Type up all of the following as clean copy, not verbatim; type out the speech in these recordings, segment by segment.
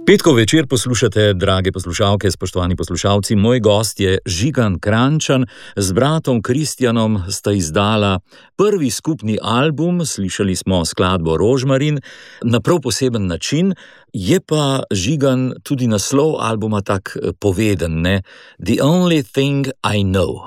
Petkov večer poslušate, drage poslušalke, spoštovani poslušalci. Moj gost je Žigan Krajnčan. Z bratom Kristjanom sta izdala prvi skupni album, slišali smo skladbo Rožmarin, na prav poseben način. Je pa, Žigan, tudi naslov albuma tak poveden, ne? The only thing I know.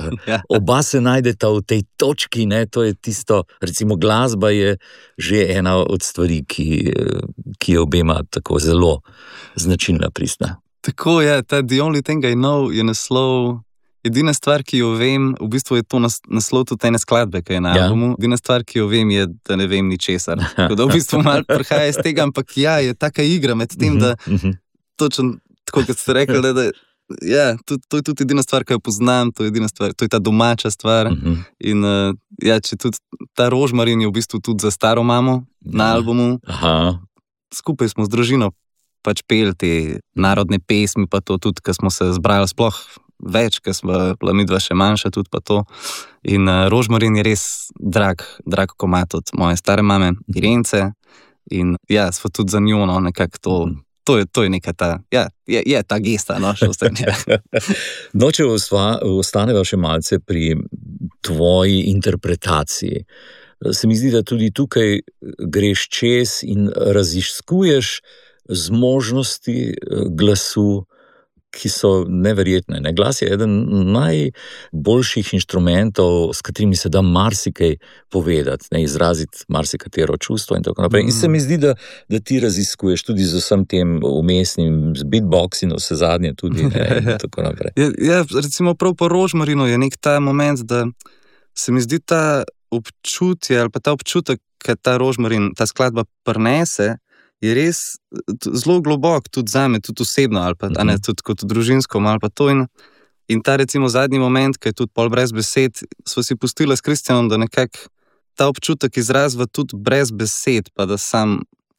Oba se najdeta v tej točki, ne? To je tisto, recimo glasba je že ena od stvari, ki je obema tako zelo značilna, pristna. Tako je, ta The only thing I know je naslov, edina stvar, ki jo vem, v bistvu je to naslov tudi ene skladbe, ki je na albumu. Edina stvar, ki jo vem, je, da ne vem ničesar. Tako da v bistvu malo prihaja iz tega, ampak ja, je taka igra med tem, da točno tako, kot ste rekli, da ja, to je tudi edina stvar, ki jo poznam, to je edina stvar, to je ta domača stvar. In ja, če tudi ta Rožmarin je v bistvu tudi za staro mamo na albumu. Skupaj smo z družino pač peli te narodne pesmi, pa to tudi, ko smo se zbrali sploh več, ko smo bila midva še manjša tudi pa to. In Rožmarin je res drag komad od moje stare mame, Irence. In ja, smo tudi za njo, no, nekako to je neka ta, ja, je ta gesta, no, še ostanje. No, če ostaneva še malce pri tvoji interpretaciji. Se mi zdi, da tudi tukaj greš čez in raziskuješ zmožnosti glasu, ki so neverjetne. Glas je eden najboljših inštrumentov, s katerimi se da marsikaj povedati, izraziti marsikatero čustvo in tako naprej. In se mi zdi, da ti raziskuješ tudi z vsem tem umestnim, z beatbox in vse zadnje tudi, in tako naprej. Ja, recimo prav po Rožmarinu je nek ta moment, da se mi zdi ta občutje ali pa ta občutek, ki ta Rožmarin, ta skladba prinese, je res zelo globok, tudi zame, tudi osebno, ali pa ne, tudi kot družinsko, ali pa to. In ta recimo zadnji moment, ki je tudi pol brez besed, sva si pustila s Kristjanom, da nekako ta občutek izrazva tudi brez besed, pa da sam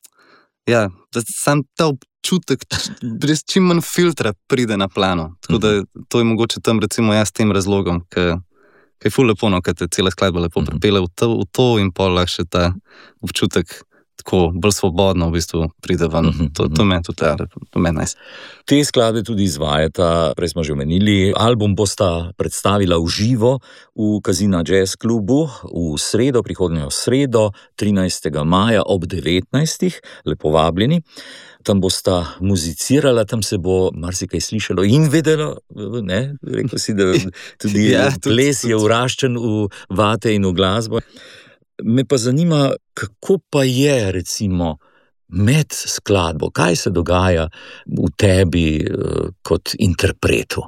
ta občutek brez čim manj filtra pride na plano. Tako da to je mogoče tam recimo jaz s tem razlogom, ki je ful lepo, no, kad te cela skladba lepo pripele v to in pol lahko še ta občutek tako bolj svobodno v bistvu pride ven. To meni tudi nice. Te skladbe tudi izvajata, prej smo že omenili, album bosta predstavila v živo v Casina Jazz klubu v sredo, prihodnjo sredo, 13. maja ob 19. Lepo vabljeni. Tam bosta muzicirala, tam se bo marsikaj slišalo in vedelo, ne? Rekel si, da tudi ples je vraščen v vate in v glasbo. Me pa zanima, kako pa je recimo med skladbo, kaj se dogaja v tebi kot interpretu.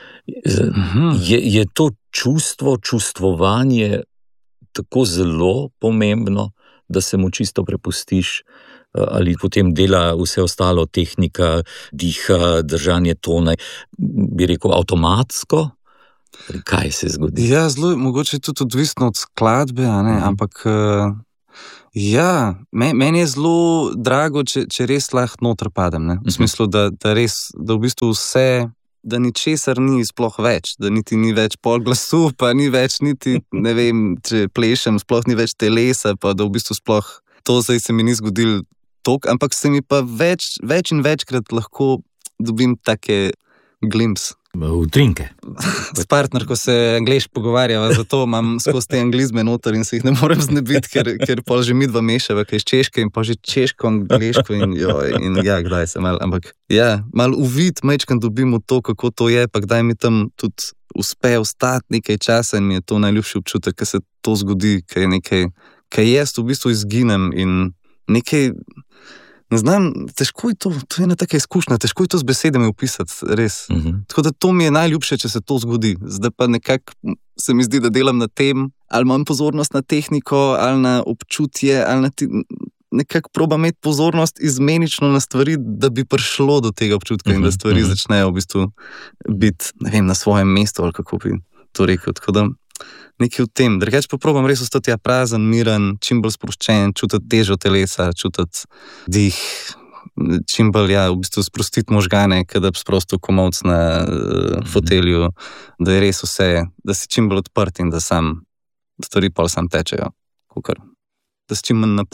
Je to čustvovanje tako zelo pomembno, da se mu čisto prepustiš, ali potem dela vse ostalo, tehnika, diha, držanje tona, bi rekel avtomatsko? Kaj se zgodi? Ja, zelo mogoče tudi odvisno od skladbe, ampak ja, meni je zelo drago, če res lahko noter padem, ne? V smislu, da res, da v bistvu vse, da ničesar ni sploh več, da niti ni več pol glasu, pa ni več niti, ne vem, če plešem, sploh ni več telesa, pa da v bistvu sploh to zdaj se mi ni zgodilo toliko, ampak se mi pa več in večkrat lahko dobim take glimpse. Utrinke. S partnerko se angleško pogovarjava, zato imam skozi te anglizme noter in se jih ne morem znebiti, ker pol že midva mešava, kaj iz češke in pa že češko, angleško in ja, kdaj se malo, ampak ja, malo uvid majčkan dobim v to, kako to je, pa kdaj mi tam tudi uspe ostati nekaj časa in mi je to najljubši občutek, ker se to zgodi, ker je nekaj, ker jaz v bistvu izginem in nekaj, ne znam, težko je to je ena taka izkušnja, težko je to z besedami opisati, res. Tako da to mi je najljubše, če se to zgodi. Zdaj pa nekako se mi zdi, da delam na tem, ali imam pozornost na tehniko, ali na občutje, ali na nekako probam imeti pozornost izmenično na stvari, da bi prišlo do tega občutka in da stvari začnejo v bistvu biti, ne vem, na svojem mestu, ali kako bi to rekel. Tako da nekaj v tem. Drugače pa probam res ostati prazen, miren, čim bolj sproščen, čutiti težo telesa, čutiti dih, čim bolj, v bistvu sprostiti možgane, kada bi sprostil komolc na fotelju, da je res vse, da si čim bolj odprt in da stvari pol sam tečejo. Da si čim manj na pot.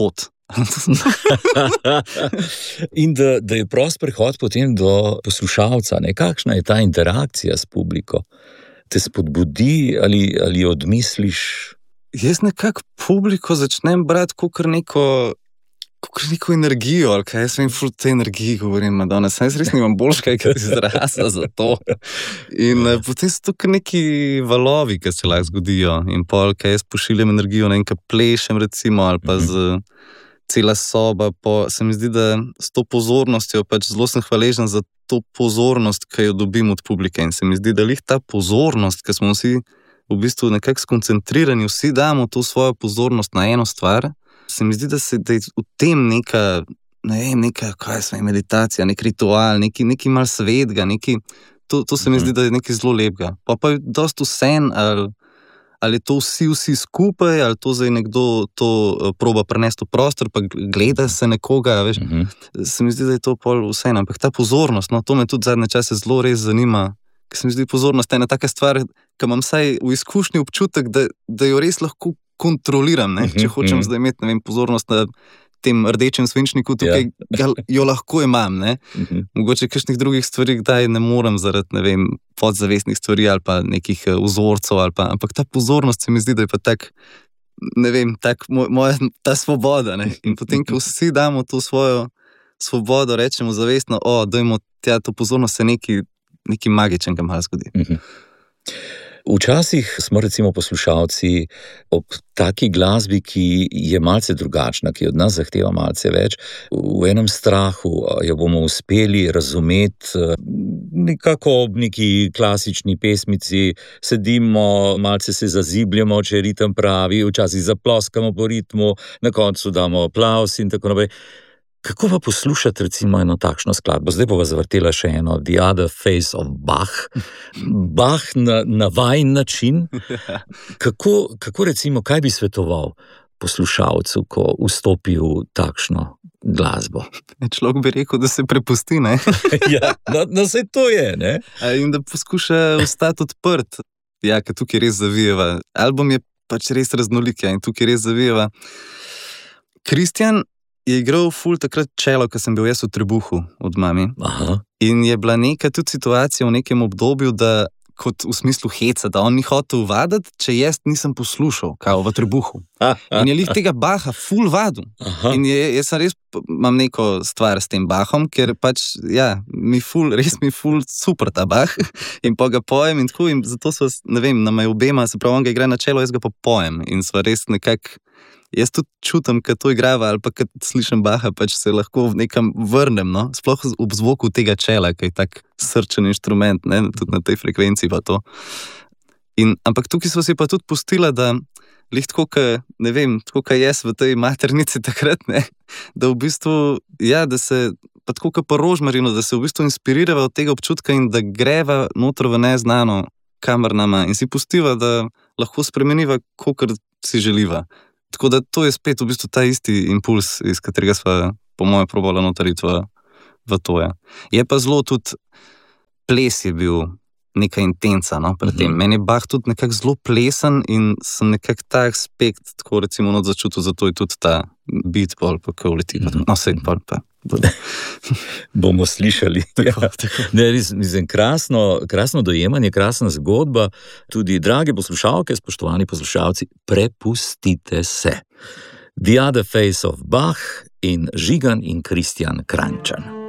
In da je prost prehod potem do poslušalca, ne? Kakšna je ta interakcija s publiko? Te spodbudi ali odmisliš? Jaz nekako publiko začnem brati kakor neko energijo, ali kaj jaz vem, ful te energiji govorim, danes jaz res nimam boljšega izraza za to. In potem so tukaj neki valovi, ki se lahko zgodijo, in pol, kaj jaz pošiljam energijo, ne vem, kaj plešem recimo, ali pa z cela soba, se mi zdi, da s to pozornostjo, pač zelo sem hvaležen za to pozornost, ki jo dobim od publike, in se mi zdi, da lih ta pozornost, ki smo vsi v bistvu nekako skoncentrirani, vsi damo to svojo pozornost na eno stvar, se mi zdi, da je v tem neka, kaj je meditacija, nek ritual, neki mal svetega, to se mi zdi, da je nekaj zelo lepega. Pa je dosti vsem, ali to vsi skupaj, ali to zdaj nekdo to proba prenesti v prostor, pa gleda se nekoga, veš. Se mi zdi, da je to pol vsem, ampak ta pozornost, no, to me tudi zadnje čase zelo res zanima, ker se mi zdi pozornost ena taka stvar, ki imam vsaj v izkušnji občutek, da jo res lahko kontroliram, ne? Če hočem zdaj imeti, ne vem, pozornost na tem rdečem svinčniku, tukaj jo lahko imam, ne? Mogoče kakšnih drugih stvari, kdaj ne morem zaradi, ne vem, podzavestnih stvari ali pa nekih vzorcev, ampak ta pozornost se mi zdi, da je pa tak, ne vem, moja ta svoboda, ne? In potem, ko vsi damo to svojo svobodo, rečemo zavestno, dajmo tja to pozornost, se nekaj magičnega malo zgodi. Včasih smo recimo poslušalci ob taki glasbi, ki je malce drugačna, ki od nas zahteva malce več, v enem strahu, jo bomo uspeli razumeti, nekako ob neki klasični pesmici sedimo, malce se zazibljamo, če je ritem pravi, včasih zaploskamo po ritmu, na koncu damo aplavz in tako naprej. Kako pa poslušati recimo eno takšno skladbo? Zdaj bova zavrtela še eno, The Other Face of Bach. Bach na vajin način. Kako recimo, kaj bi svetoval poslušalcu, ko vstopi v takšno glasbo? Človek bi rekel, da se prepusti, ne? Ja, no saj to je, ne? In da poskuša ostati odprt. Ja, ker tukaj res zavijeva. Album je pač res raznolik, in tukaj res zavijeva. Kristjan je igral ful takrat čelo, ko sem bil jaz v trebuhu od mami. Aha. In je bila neka tudi situacija v nekem obdobju, da kot v smislu heca, da on ni hotel vaditi, če jaz nisem poslušal, kao v trebuhu. In je lih tega Bacha ful vadil. In jaz sem res, imam neko stvar s tem Bachom, ker pač, ja, res mi ful super ta Bach. In pa ga pojem in tako, in zato so, ne vem, nama je obema, se pravi, on ga igra na čelo, jaz ga pa pojem. In sva res nekak, jaz tudi čutim, kad to igrava, ali pa kad slišim Bacha, pač se lahko nekam vrnem, no? Sploh ob zvoku tega čela, ki je tak srčen inštrument, ne? Tudi na tej frekvenciji pa to. Ampak tukaj sva si pa tudi pustila, da lih tako, ne vem, tako kaj jaz v tej maternici takrat, ne? Da v bistvu, ja, da se, pa tako kaj pa Rožmarino, da se v bistvu inspirirava od tega občutka in da greva notro v neznano, kamor nama, in si pustiva, da lahko spremeniva, kakor si želiva. Tako da to je spet v bistvu ta isti impuls, iz katerega sva po moje probala notariti v to. Je pa zelo tudi, ples je bil neka intenca, no, pred tem. Meni je Bach tudi nekako zelo plesen in sem nekako ta aspekt, tako recimo not začutil, zato je tudi ta beat pol, pa ko leti, no sej pol pa. Bomo slišali. Tako. Ne, mislim, krasno dojemanje, krasna zgodba. Tudi, drage poslušalke, spoštovani poslušalci, prepustite se. The Other Face of Bach in Žigan in Kristjan Kranjčan.